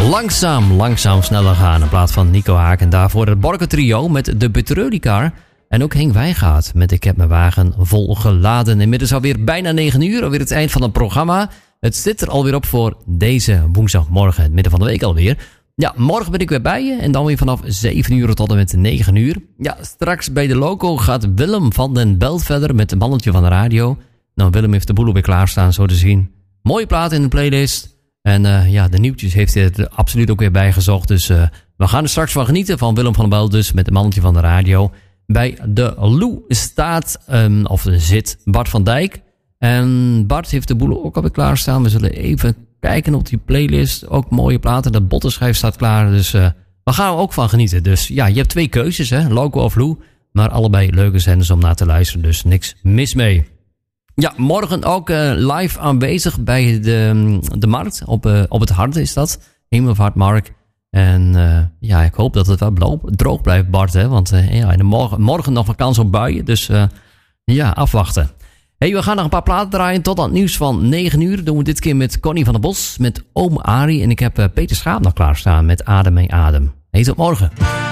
Langzaam sneller gaan in plaats van Nico Haak. En daarvoor het Borke Trio met de Petrolicar. En ook Henk Wijngaard met Ik heb mijn wagen vol geladen. Inmiddels alweer bijna 9 uur, alweer het eind van het programma. Het zit er alweer op voor deze woensdagmorgen, het midden van de week alweer. Ja, morgen ben ik weer bij je en dan weer vanaf 7 uur tot en met 9 uur. Ja, straks bij de loco gaat Willem van den Belt verder met het mannetje van de radio. Nou, Willem heeft de boel weer klaarstaan, zo te zien. Mooie plaat in de playlist. En de nieuwtjes heeft hij er absoluut ook weer bij gezocht. Dus we gaan er straks van genieten van Willem van den Belt dus met het mannetje van de radio. Bij de Lou staat, zit Bart van Dijk. En Bart heeft de boel ook alweer klaarstaan. We zullen even kijken op die playlist. Ook mooie platen. De bottenschijf staat klaar. Dus we gaan er ook van genieten. Dus ja, je hebt 2 keuzes, hè? Loco of Lou. Maar allebei leuke zenders om naar te luisteren. Dus niks mis mee. Ja, morgen ook live aanwezig bij de markt. Op het Hart is dat. Hemelvaartmarkt. En ik hoop dat het wel droog blijft, Bart. Hè? Want morgen nog een kans op buien. Dus afwachten. Hey, we gaan nog een paar platen draaien tot aan het nieuws van 9 uur. Doen we dit keer met Connie van der Bos, met Oom Arie. En ik heb Peter Schaap nog klaarstaan met Adem en Adem. Hey, tot morgen.